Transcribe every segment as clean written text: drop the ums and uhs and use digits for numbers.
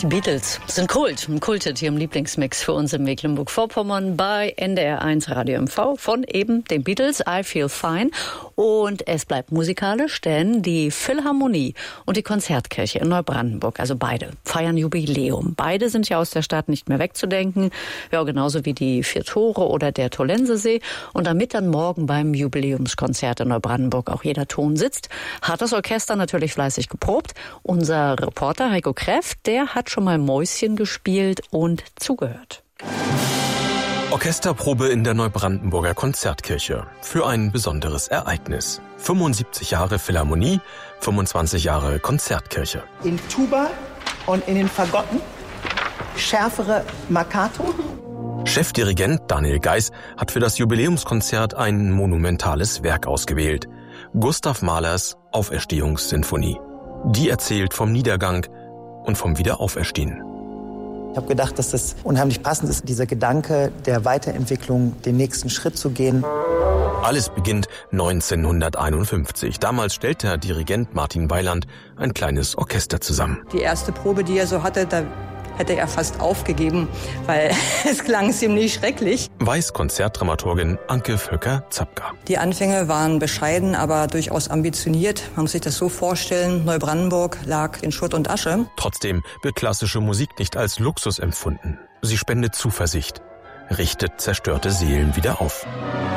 Die Beatles sind Kult, ein Kulthit hier im Lieblingsmix für uns in Mecklenburg-Vorpommern bei NDR1 Radio MV von eben den Beatles, I Feel Fine. Und es bleibt musikalisch, denn die Philharmonie und die Konzertkirche in Neubrandenburg, also beide, feiern Jubiläum. Beide sind ja aus der Stadt nicht mehr wegzudenken, ja genauso wie die Vier Tore oder der Tollensesee. Und damit dann morgen beim Jubiläumskonzert in Neubrandenburg auch jeder Ton sitzt, hat das Orchester natürlich fleißig geprobt. Unser Reporter Heiko Kräft, der hat schon mal Mäuschen gespielt und zugehört. Orchesterprobe in der Neubrandenburger Konzertkirche für ein besonderes Ereignis. 75 Jahre Philharmonie, 25 Jahre Konzertkirche. In Tuba und in den Fagotten schärfere Marcato. Chefdirigent Daniel Geiss hat für das Jubiläumskonzert ein monumentales Werk ausgewählt. Gustav Mahlers Auferstehungssinfonie. Die erzählt vom Niedergang und vom Wiederauferstehen. Ich habe gedacht, dass das unheimlich passend ist, dieser Gedanke der Weiterentwicklung, den nächsten Schritt zu gehen. Alles beginnt 1951. Damals stellte Herr Dirigent Martin Weiland ein kleines Orchester zusammen. Die erste Probe, die er so hatte, da hätte er fast aufgegeben, weil es klang ziemlich schrecklich. Weiß Konzertdramaturgin Anke Völker-Zapka. Die Anfänge waren bescheiden, aber durchaus ambitioniert. Man muss sich das so vorstellen, Neubrandenburg lag in Schutt und Asche. Trotzdem wird klassische Musik nicht als Luxus empfunden. Sie spendet Zuversicht, richtet zerstörte Seelen wieder auf.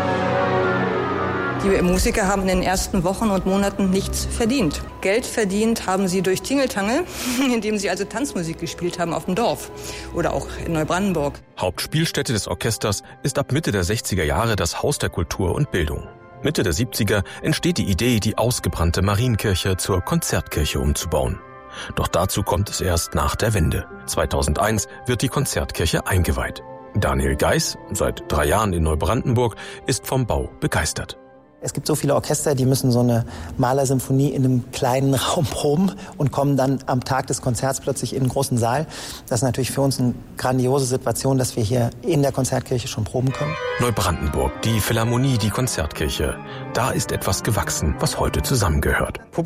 Die Musiker haben in den ersten Wochen und Monaten nichts verdient. Geld verdient haben sie durch Tingeltangel, indem sie also Tanzmusik gespielt haben auf dem Dorf oder auch in Neubrandenburg. Hauptspielstätte des Orchesters ist ab Mitte der 60er Jahre das Haus der Kultur und Bildung. Mitte der 70er entsteht die Idee, die ausgebrannte Marienkirche zur Konzertkirche umzubauen. Doch dazu kommt es erst nach der Wende. 2001 wird die Konzertkirche eingeweiht. Daniel Geiss, seit 3 Jahren in Neubrandenburg, ist vom Bau begeistert. Es gibt so viele Orchester, die müssen so eine Mahler-Symphonie in einem kleinen Raum proben und kommen dann am Tag des Konzerts plötzlich in einen großen Saal. Das ist natürlich für uns eine grandiose Situation, dass wir hier in der Konzertkirche schon proben können. Neubrandenburg, die Philharmonie, die Konzertkirche. Da ist etwas gewachsen, was heute zusammengehört.